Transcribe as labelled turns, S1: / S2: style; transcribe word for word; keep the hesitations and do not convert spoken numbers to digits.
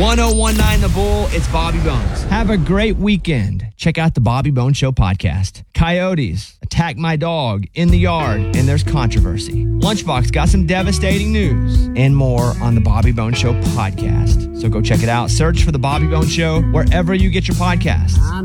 S1: one oh one nine The Bull, it's Bobby Bones. Have a great weekend. Check out the Bobby Bones Show podcast. Coyotes attack my dog in the yard, and there's controversy. Lunchbox got some devastating news and more on the Bobby Bones Show podcast. So go check it out. Search for the Bobby Bones Show wherever you get your podcasts.